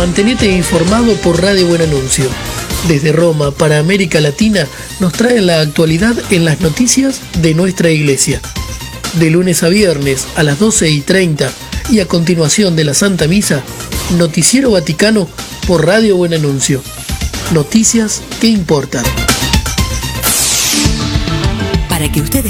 Mantenete informado por Radio Buen Anuncio. Desde Roma para América Latina nos traen la actualidad en las noticias de nuestra iglesia. De lunes a viernes a las 12:30 y a continuación de la Santa Misa, Noticiero Vaticano por Radio Buen Anuncio. Noticias que importan. Para que usted